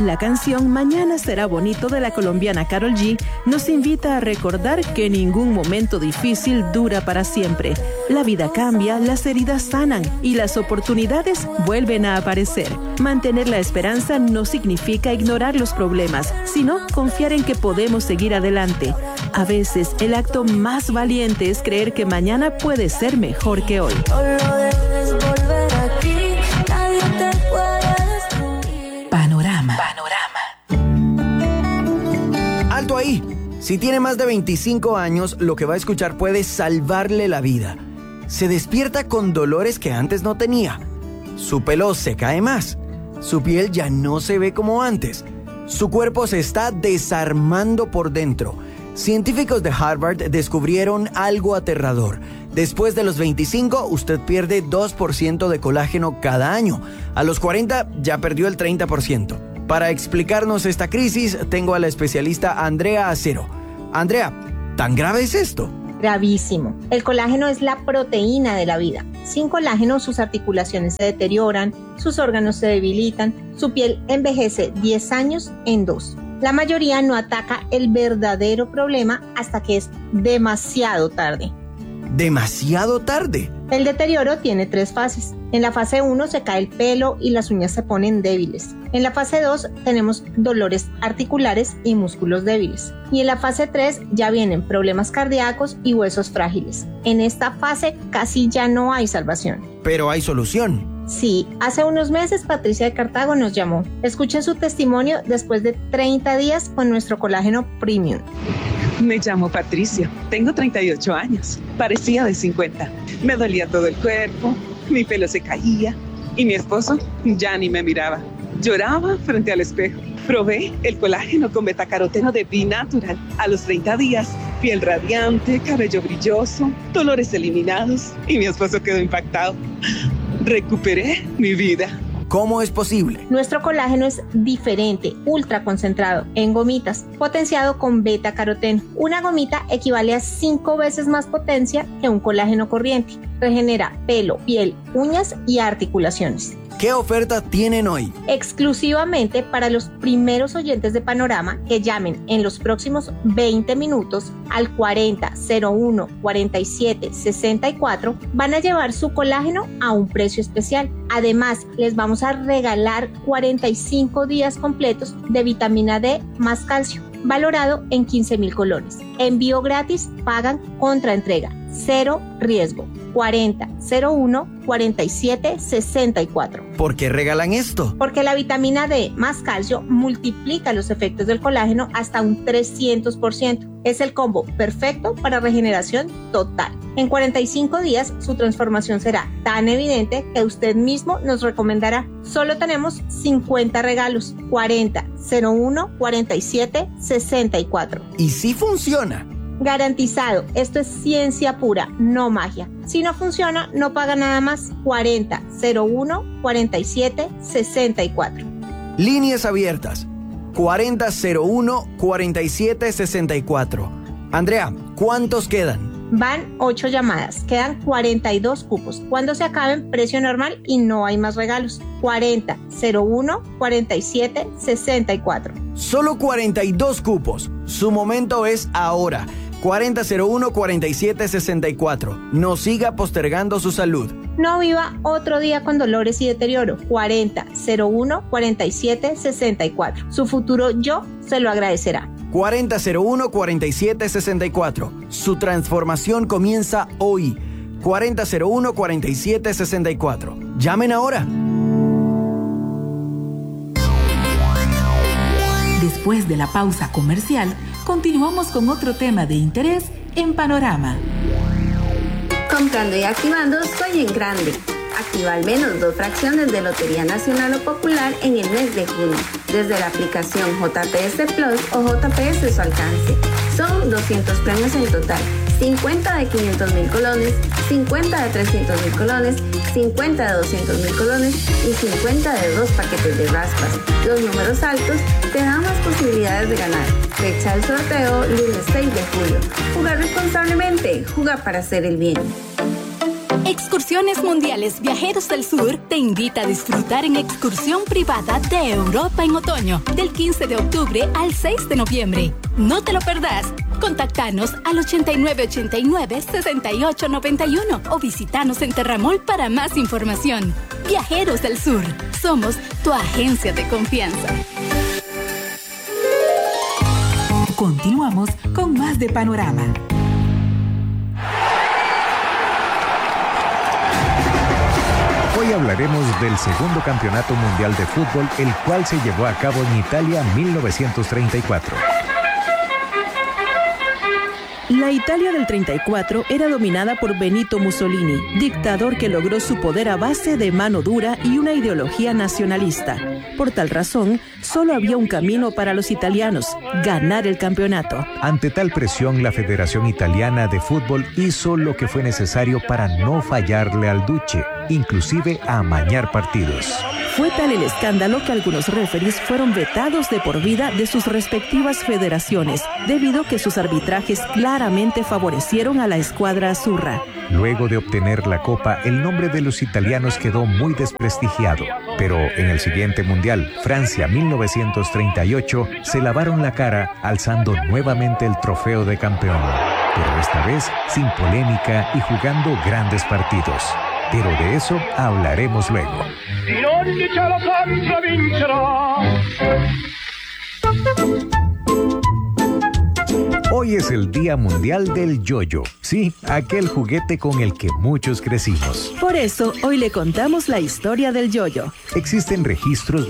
La canción Mañana será bonito de la colombiana Karol G nos invita a recordar que ningún momento difícil dura para siempre. La vida cambia, las heridas sanan y las oportunidades vuelven a aparecer. Mantener la esperanza no significa ignorar los problemas, sino confiar en que podemos seguir adelante. A veces el acto más valiente es creer que mañana puede ser mejor que hoy. Panorama. Alto ahí. Si tiene más de 25 años, lo que va a escuchar puede salvarle la vida. Se despierta con dolores que antes no tenía. Su pelo se cae más. Su piel ya no se ve como antes. Su cuerpo se está desarmando por dentro. Científicos de Harvard descubrieron algo aterrador. Después de los 25, usted pierde 2% de colágeno cada año. A los 40 ya perdió el 30%. Para explicarnos esta crisis, tengo a la especialista Andrea Acero. Andrea, ¿tan grave es esto? Gravísimo. El colágeno es la proteína de la vida. Sin colágeno, sus articulaciones se deterioran, sus órganos se debilitan, su piel envejece 10 años en 2. La mayoría no ataca el verdadero problema hasta que es demasiado tarde. ¿Demasiado tarde? El deterioro tiene 3 fases. En la fase 1 se cae el pelo y las uñas se ponen débiles. En la fase 2 tenemos dolores articulares y músculos débiles. Y en la fase 3 ya vienen problemas cardíacos y huesos frágiles. En esta fase casi ya no hay salvación. Pero hay solución. Sí, hace unos meses Patricia de Cartago nos llamó. Escuchen su testimonio después de 30 días con nuestro colágeno premium. Me llamo Patricia, tengo 38 años, parecía de 50. Me dolía todo el cuerpo, mi pelo se caía y mi esposo ya ni me miraba. Lloraba frente al espejo. Probé el colágeno con betacaroteno de B-Natural. A los 30 días, piel radiante, cabello brilloso, dolores eliminados y mi esposo quedó impactado. Recuperé mi vida. ¿Cómo es posible? Nuestro colágeno es diferente, ultra concentrado, en gomitas, potenciado con beta-caroteno. Una gomita equivale a 5 veces más potencia que un colágeno corriente. Regenera pelo, piel, uñas y articulaciones. ¿Qué oferta tienen hoy? Exclusivamente para los primeros oyentes de Panorama que llamen en los próximos 20 minutos al 40 01 47 64 van a llevar su colágeno a un precio especial. Además, les vamos a regalar 45 días completos de vitamina D más calcio, valorado en 15,000 colones. Envío gratis, pagan contra entrega. Cero riesgo. 40 01 47 64. ¿Por qué regalan esto? Porque la vitamina D más calcio multiplica los efectos del colágeno hasta un 300%. Es el combo perfecto para regeneración total. En 45 días su transformación será tan evidente que usted mismo nos recomendará. Solo tenemos 50 regalos. 40 01 47 64. ¿Y si funciona? Garantizado, esto es ciencia pura, no magia. Si no funciona, no paga nada más. 40 01 47 64. Líneas abiertas. 40 01 47 64. Andrea, ¿cuántos quedan? Van 8 llamadas, quedan 42 cupos. Cuando se acaben, precio normal y no hay más regalos. 40 01 47 64. Solo 42 cupos. Su momento es ahora. 40 01 47 64. No siga postergando su salud. No viva otro día con dolores y deterioro. 40 01 47 64. Su futuro yo se lo agradecerá. 40 01 47 64. Su transformación comienza hoy. 40 01 47 64. Llamen ahora. Después de la pausa comercial, continuamos con otro tema de interés en Panorama. Comprando y activando soy en grande. Activa al menos 2 fracciones de Lotería Nacional o Popular en el mes de junio, desde la aplicación JPS Plus o JPS a su alcance. Son 200 premios en total, 50 de 500,000 colones, 50 de 300,000 colones, 50 de 200,000 colones y 50 de 2 paquetes de raspas. Los números altos te dan más posibilidades de ganar. Fecha del sorteo, lunes 6 de julio. Jugar responsablemente, jugar para hacer el bien. Excursiones Mundiales Viajeros del Sur te invita a disfrutar en excursión privada de Europa en otoño, del 15 de octubre al 6 de noviembre. No te lo perdás. Contactanos al 8989-6891 o visitanos en Terramol para más información. Viajeros del Sur, somos tu agencia de confianza. Continuamos con más de Panorama. Hoy hablaremos del segundo campeonato mundial de fútbol, el cual se llevó a cabo en Italia en 1934. La Italia del 34 era dominada por Benito Mussolini, dictador que logró su poder a base de mano dura y una ideología nacionalista. Por tal razón, solo había un camino para los italianos: ganar el campeonato. Ante tal presión, la Federación Italiana de Fútbol hizo lo que fue necesario para no fallarle al Duce, inclusive a amañar partidos. Fue tal el escándalo que algunos referees fueron vetados de por vida de sus respectivas federaciones, debido a que sus arbitrajes claramente favorecieron a la escuadra azzurra. Luego de obtener la copa, el nombre de los italianos quedó muy desprestigiado. Pero en el siguiente mundial, Francia 1938, se lavaron la cara alzando nuevamente el trofeo de campeón. Pero esta vez sin polémica y jugando grandes partidos. Pero de eso hablaremos luego. Hoy es el Día Mundial del Yo-Yo. Sí, aquel juguete con el que muchos crecimos. Por eso, hoy le contamos la historia del yo-yo. Existen registros